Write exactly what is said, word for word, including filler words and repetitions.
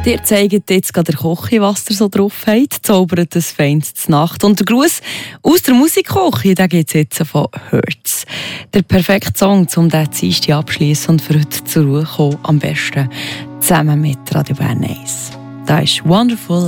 Dir zeigt jetzt gerade der Kochi, was er so drauf hat. Zaubert das feinste Nacht. Und der Gruß aus der Musikküche, den gibt es jetzt von Hurts. Der perfekte Song, um diesen Dienstag abzuschließen und für heute zur Ruhe zu kommen. Am besten zusammen mit Radio Bern eins. Da ist Wonderful